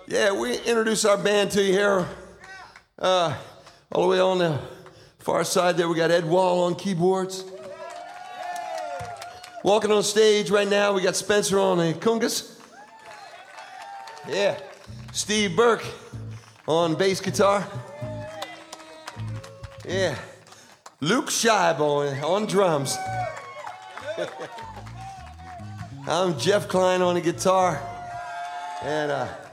Yeah, we introduce our band to you here. All the way on the far side there, we got Ed Wall on keyboards. Walking on stage right now, we got Spencer on the congas. Yeah, Steve Burke on bass guitar. Yeah, Luke Scheib on drums. I'm Jeff Klein on the guitar. And